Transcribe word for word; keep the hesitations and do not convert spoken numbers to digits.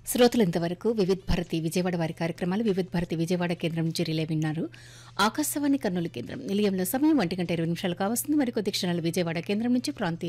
శ్రోతలు ఇంతవరకు వివిధ్ భారతి విజయవాడ వారి కార్యక్రమాలు వివిధ్ భారతి విజయవాడ కేంద్రం నుంచి రిలే విన్నారు. ఆకాశవాణి కర్నూలు కేంద్రం నిలయంలో సమయం ఒంటి గంట ఇరవై నిమిషాలు కావస్తుంది. మరికొద్ది క్షణాలు విజయవాడ కేంద్రం నుంచి ప్రాంతీయ